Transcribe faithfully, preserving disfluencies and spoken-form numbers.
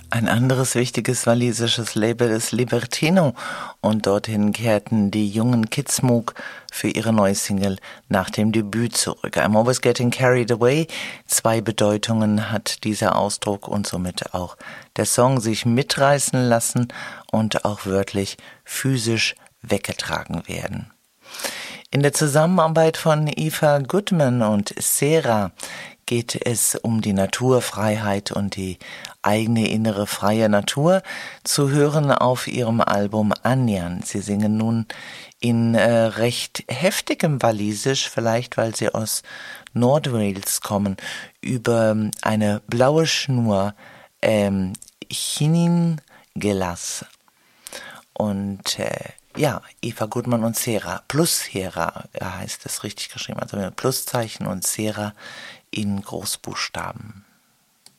Ein anderes wichtiges walisisches Label ist Libertino und dorthin kehrten die jungen Kids Mook für ihre neue Single nach dem Debüt zurück. I'm Always Getting Carried Away. Zwei Bedeutungen hat dieser Ausdruck und somit auch der Song, sich mitreißen lassen und auch wörtlich physisch weggetragen werden. In der Zusammenarbeit von Eva Goodman und Sera geht es um die Naturfreiheit und die eigene innere freie Natur, zu hören auf ihrem Album Anjan. Sie singen nun in äh, recht heftigem Walisisch, vielleicht weil sie aus Nordwales kommen, über eine blaue Schnur, ähm, Chinin Gelas. Und äh, ja, Eva Goodman und Sera, plus Hera heißt es richtig geschrieben, also mit Pluszeichen und Sera in Großbuchstaben.